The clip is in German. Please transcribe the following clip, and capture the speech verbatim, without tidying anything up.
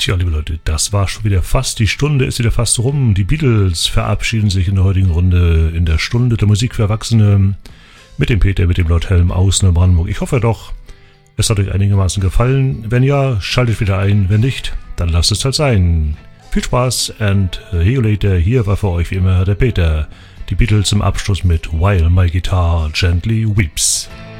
Tja, liebe Leute, das war schon wieder fast, die Stunde ist wieder fast rum. Die Beatles verabschieden sich in der heutigen Runde in der Stunde der Musik für Erwachsene mit dem Peter, mit dem Lord Helm aus Neubrandenburg. Ich hoffe doch, es hat euch einigermaßen gefallen. Wenn ja, schaltet wieder ein. Wenn nicht, dann lasst es halt sein. Viel Spaß and see you later. Hier war für euch wie immer der Peter. Die Beatles zum Abschluss mit While My Guitar Gently Weeps.